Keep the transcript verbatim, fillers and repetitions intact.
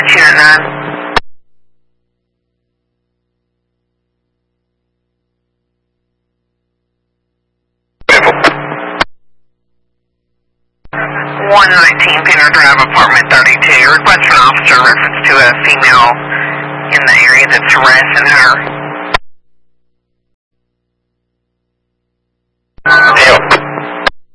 two nine nine. one nineteen Pinner Drive, apartment thirty-two. Request for an officer reference to a female in the area that's harassing her.